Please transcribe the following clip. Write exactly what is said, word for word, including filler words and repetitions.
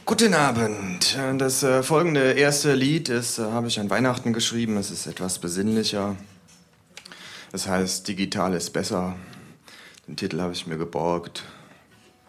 Guten Abend. Das äh, folgende erste Lied ist, äh, habe ich an Weihnachten geschrieben. Es ist etwas besinnlicher. Es heißt, digital ist besser. Den Titel habe ich mir geborgt.